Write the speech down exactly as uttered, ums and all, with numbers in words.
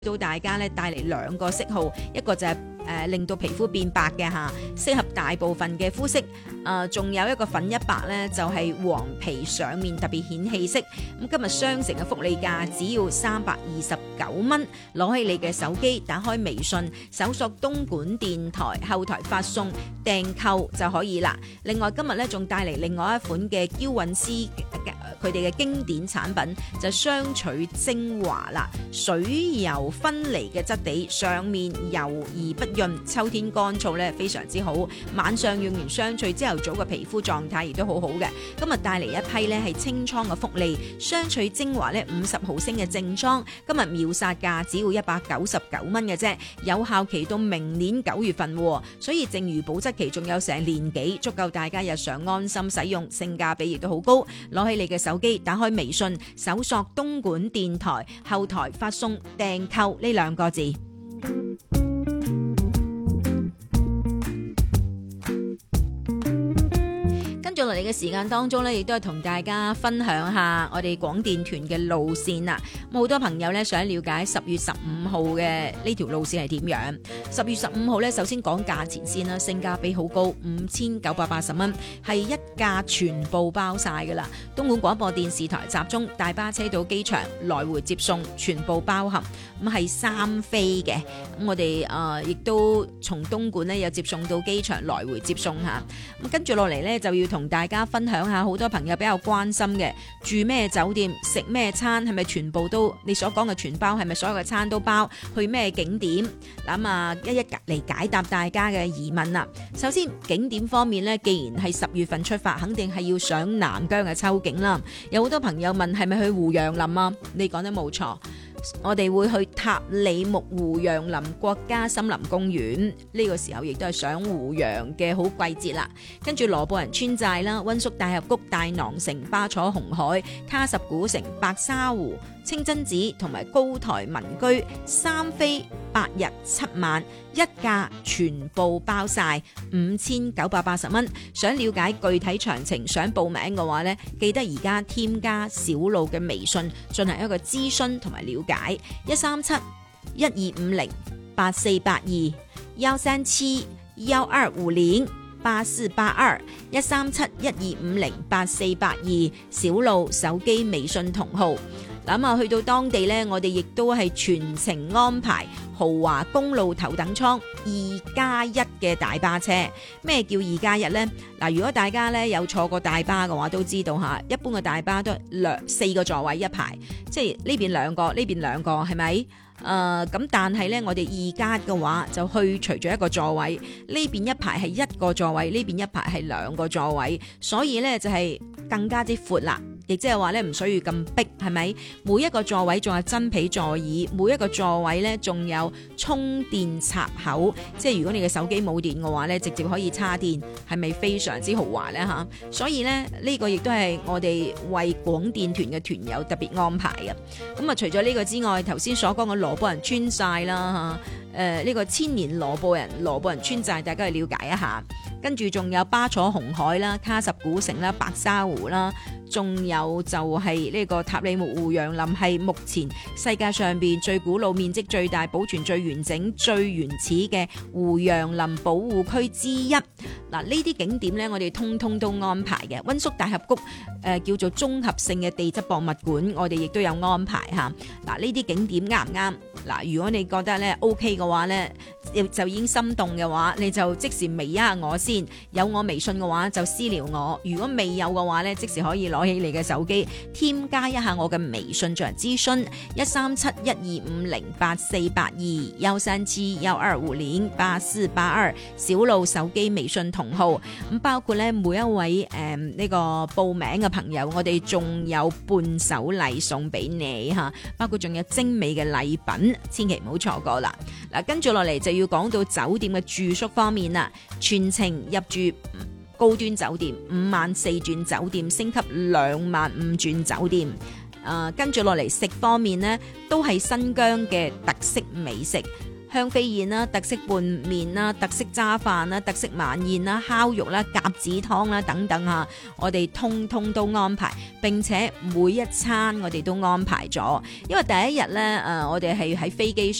到大家咧帶嚟兩個色號，一個就係、是、誒、呃、令到皮膚變白嘅嚇，適合大部分嘅膚色。誒、呃、仲有一個粉一白咧，就係、是、黃皮上面特別顯氣色。咁今日雙城嘅福利價只要三百二十九蚊，攞起你嘅手機，打開微信，搜索東莞電台後台發送訂購就可以啦。另外今日咧仲帶嚟另外一款嘅嬌韻詩佢哋嘅經典產品，就係、雙取精華啦，水油分離嘅質地，上面油而不潤，秋天乾燥咧非常之好。晚上用完雙取，朝頭早嘅皮膚狀態亦都好好嘅。今日帶嚟一批咧係清倉嘅福利，雙取精華咧五十毫升嘅正裝，今日秒殺價只要一百九十九蚊嘅啫，有效期到明年九月份，所以剩餘保質期仲有成年幾，足夠大家日常安心使用，性價比亦都好高。攞起你嘅手機，打開微信，搜索東莞電台後台發送訂購呢兩個字。跟住落嚟嘅時間當中呢，亦都係同大家分享下我哋廣電團嘅路線啦。咁好多朋友呢，想了解十月十五號嘅呢條路線係點樣？十月十五號呢，首先講價錢先啦，性價比好高，五千九百八十蚊，係一價全部包晒噶啦。東莞廣播電視台集中大巴車到機場來回接送，全部包含。咁係三飛嘅，咁我哋誒亦都從東莞呢，有接送到機場來回接送嚇。咁跟住落嚟呢，就要同大家分享下好多朋友比較關心嘅，住咩酒店，食咩餐，係咪全部都你所講嘅全包，係咪所有嘅餐都包，去咩景點？咁啊一一嚟解答大家嘅疑問啦。首先景點方面呢，既然係十月份出發，肯定係要上南疆嘅秋景啦。有好多朋友問係咪去胡楊林啊？你講得冇錯。我哋會去塔里木胡楊林國家森林公園，呢個時候亦都係賞胡楊嘅好季節啦。跟住羅布人村寨啦、溫宿大峽谷、大囊城、巴楚紅海、卡什古城、白沙湖、清真寺同埋高台民居，三飛八日七晚，一價全部包晒，五千九百八十蚊。想了解具體詳情，想報名嘅話呢，記得而家添加小路嘅微信進行一個諮詢同埋了解，一三七一二五零八四八二，幺三七幺二五零八四八二，一三七一二五零八四八二，小路手機微信同號。咁啊，去到當地呢，我哋亦都係全程安排豪華公路頭等艙二加一嘅大巴車。咩叫二加一呢？嗱，如果大家呢有坐過大巴嘅話，都知道吓，一般嘅大巴都兩四個座位一排，即係呢邊兩個，呢邊兩個，係咪？誒、呃，咁但係呢，我哋二加嘅話就去除咗一個座位，呢邊一排係一個座位，呢邊一排係兩個座位，所以呢就係更加之闊啦。亦即係話咧，唔需要咁逼，係咪？每一個座位仲有真皮座椅，每一個座位咧仲有充電插口，即係如果你嘅手機冇電嘅話咧，直接可以插電，係咪非常之豪華咧吓？所以咧呢個亦都係我哋為廣電團嘅團友特別安排嘅。咁啊，除咗呢個之外，頭先所講嘅羅布人村寨啦吓，誒呢個千年羅布人羅布人村寨，大家去了解一下。跟住仲有巴楚紅海啦、卡什古城啦、白沙湖啦，仲有就係呢個塔里木胡楊林，係目前世界上邊最古老、面積最大、保存最完整、最原始嘅胡楊林保護區之一。嗱，呢啲景點呢，我哋通通都安排嘅。溫宿大峽谷誒、呃、叫做綜合性嘅地質博物館，我哋亦都有安排嚇。嗱，呢啲景點啱唔啱？嗱，如果你覺得咧 OK 嘅話咧，就已經心動嘅話，你就即時微一下我先。有我微信嘅話就私聊我，如果未有嘅話咧，即時可以攞起你嘅手機添加一下我嘅微信進行諮詢，一三七一二五零八四八二，幺三七幺二五零八四八二，小路手機微信同號。咁包括咧每一位誒呢、呃這個報名嘅朋友，我哋仲有伴手禮送俾你吓，包括仲有精美嘅禮品，千祈唔好錯過啦。嗱，跟住落嚟就要講到酒店嘅住宿方面啦，全程入住高端酒店，五晚四鑽酒店，升級兩晚五鑽酒店。誒、呃，跟住落嚟食方面呢，都係新疆嘅特色美食。 香飛宴啦、特色拌麵啦、特色揸飯啦、特色晚宴啦、烤肉啦、鴿子湯啦等等啊，我哋通通都安排，並且每一餐我哋都安排咗。因為第一日咧，誒我哋係喺飛機